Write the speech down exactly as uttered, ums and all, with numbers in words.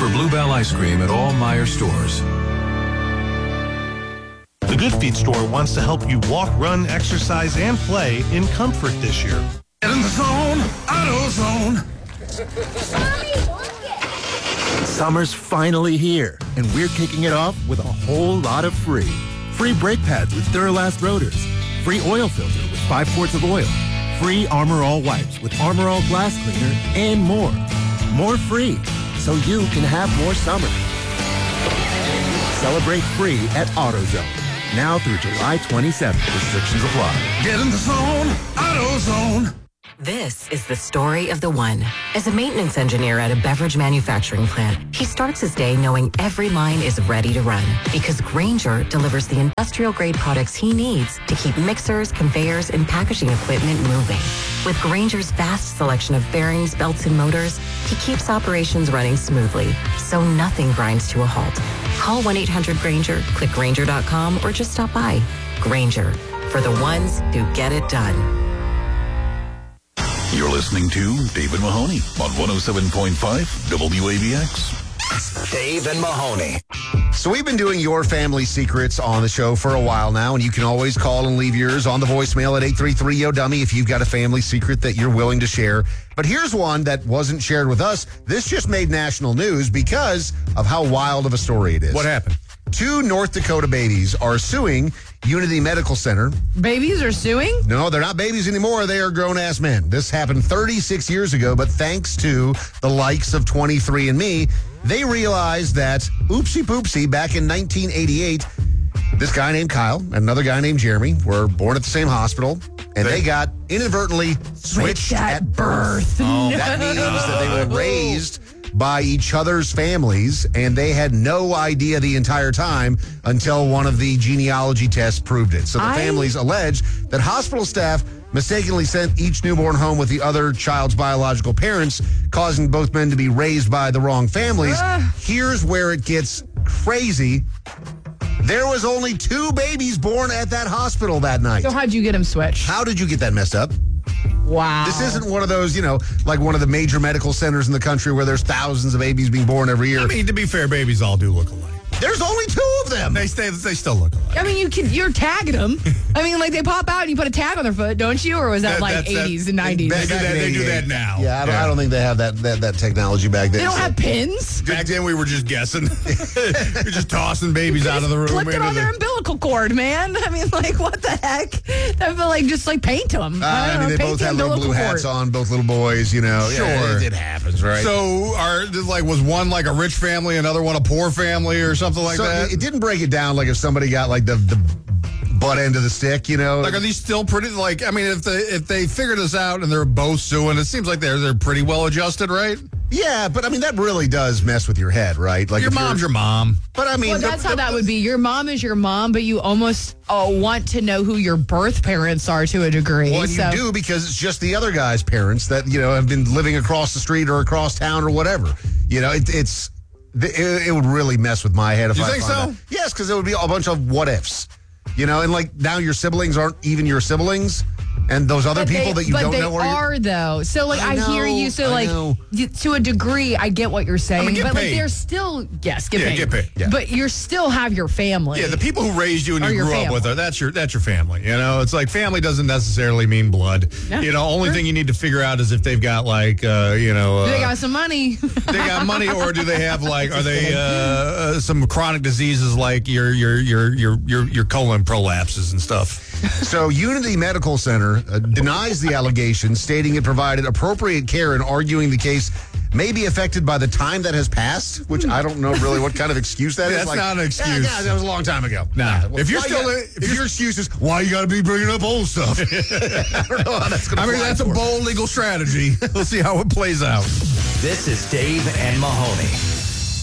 for Bluebell ice cream at all Meijer stores. The Good Feet store wants to help you walk, run, exercise, and play in comfort this year. Get in the zone, AutoZone. Summer's finally here, and we're kicking it off with a whole lot of free. Free brake pads with Duralast rotors. Free oil filter with five quarts of oil. Free Armor All wipes with Armor All glass cleaner, and more. More free, so you can have more summer. Celebrate free at AutoZone. Now through July twenty-seventh. Restrictions apply. Get in the zone, AutoZone. This is the story of the one. As a maintenance engineer at a beverage manufacturing plant, he starts his day knowing every line is ready to run because Grainger delivers the industrial-grade products he needs to keep mixers, conveyors, and packaging equipment moving. With Grainger's vast selection of bearings, belts, and motors, he keeps operations running smoothly, so nothing grinds to a halt. Call one eight hundred Grainger, click Grainger dot com, or just stop by. Grainger, for the ones who get it done. You're listening to Dave and Mahoney on one oh seven point five W A B X. Dave and Mahoney. So we've been doing Your Family Secrets on the show for a while now, and you can always call and leave yours on the voicemail at eight three three, yo dummy if you've got a family secret that you're willing to share. But here's one that wasn't shared with us. This just made national news because of how wild of a story it is. What happened? Two North Dakota babies are suing Unity Medical Center. Babies are suing? No, they're not babies anymore. They are grown-ass men. This happened thirty-six years ago, but thanks to the likes of twenty-three and me, they realized that, oopsie poopsie, back in nineteen eighty-eight, this guy named Kyle and another guy named Jeremy were born at the same hospital, and they, they got inadvertently switched at, at birth. Oh. That means that they were raised by each other's families, and they had no idea the entire time until one of the genealogy tests proved it. So the I... families allege that hospital staff mistakenly sent each newborn home with the other child's biological parents, causing both men to be raised by the wrong families. Uh. Here's where it gets crazy. There was only two babies born at that hospital that night. So how'd you get them switched? How did you get that messed up? Wow. This isn't one of those, you know, like one of the major medical centers in the country where there's thousands of babies being born every year. I mean, to be fair, babies all do look alike. There's only two of them. They stay. They still look alike. I mean, you can, you're tagging them. I mean, like they pop out and you put a tag on their foot, don't you? Or was that, that like eighties that, and nineties? They, do that, they do that now. Yeah, I don't, yeah. I don't think they have that, that that technology back then. They don't so. have pins? Back then, we were just guessing. We were just tossing babies out of the room. Flipped it on the... their umbilical cord, man. I mean, like, what the heck? I feel like just like paint them. Uh, I, I mean, know, they both the had little blue cord. hats on, both little boys, you know. Sure. Yeah, it, it happens, right? So, are like was one like a rich family, another one a poor family, or something like so that? It didn't break it down like if somebody got like the, the butt end of the stick, you know? Like, are these still pretty, like, I mean, if they if they figure this out and they're both suing, it seems like they're they're pretty well adjusted, right? Yeah, but I mean, that really does mess with your head, right? Like your mom's your mom. But I mean, well, that's the, how the, that would be. Your mom is your mom, but you almost uh, want to know who your birth parents are to a degree. Well, so. you do because it's just the other guy's parents that, you know, have been living across the street or across town or whatever. You know, it, it's it, it would really mess with my head if you I think found so? That. Yes, because it would be a bunch of what ifs. You know, and like now your siblings aren't even your siblings. And those other but people they, that you but don't they know are, though. So, like, I, I know, hear you. So, I like, know. y- to a degree, I get what you're saying. I mean, get but, like, paid. they're still, yes, get Yeah, paid. get paid, yeah. But you still have your family. Yeah, the people who raised you and Or you your grew up family. with, her, that's your that's your family. You know, it's like family doesn't necessarily mean blood. Yeah, you know, only sure. thing you need to figure out is if they've got like, uh, you know, uh, They got some money. they got money, or do they have like, are they uh, uh, some chronic diseases like your your your your your your colon prolapses and stuff? So Unity Medical Center uh, denies the allegations, stating it provided appropriate care and arguing the case may be affected by the time that has passed, which I don't know really what kind of excuse that is. That's like, not an excuse. Yeah, yeah, that was a long time ago. Nah. Well, If you're why still you in- gotta- if if you're- your excuse is why you got to be bringing up old stuff. I don't know how that's going to I mean, that's a bold legal strategy. We'll see how it plays out. This is Dave and Mahoney.